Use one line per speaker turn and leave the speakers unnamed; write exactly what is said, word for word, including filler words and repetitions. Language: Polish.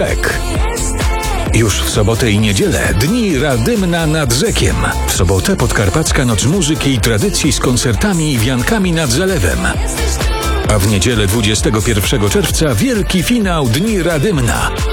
Już w sobotę i niedzielę Dni Radymna nad Rzekiem. W sobotę Podkarpacka Noc Muzyki i Tradycji z koncertami i wiankami nad zalewem. A w niedzielę dwudziestego pierwszego czerwca wielki finał Dni Radymna.